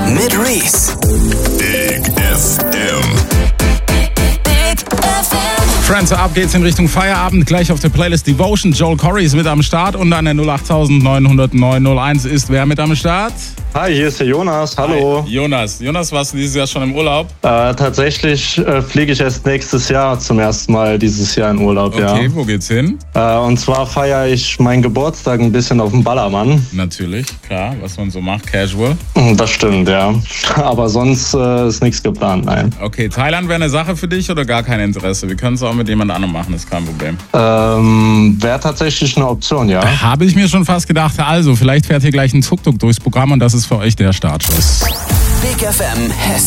mit Reese. Big FM. Friends, ab geht's in Richtung Feierabend. Gleich auf der Playlist Devotion. Joel Corey ist mit am Start und an der 08900 ist wer mit am Start? Hi, hier ist der Jonas. Hallo. Hi, Jonas, warst du dieses Jahr schon im Urlaub? Tatsächlich fliege ich erst nächstes Jahr zum ersten Mal dieses Jahr in Urlaub. Okay, ja. Wo geht's hin? Und zwar feiere ich meinen Geburtstag ein bisschen auf dem Ballermann. Natürlich, klar, was man so macht, casual. Das stimmt, ja. Aber sonst ist nichts geplant, nein. Okay, Thailand wäre eine Sache für dich oder gar kein Interesse? Wir können es auch mit jemand anderem machen, ist kein Problem. Wäre tatsächlich eine Option, ja. Habe ich mir schon fast gedacht. Also, vielleicht fährt hier gleich ein Tuk-Tuk durchs Programm und das ist für euch der Startschuss. Big FM Hessen.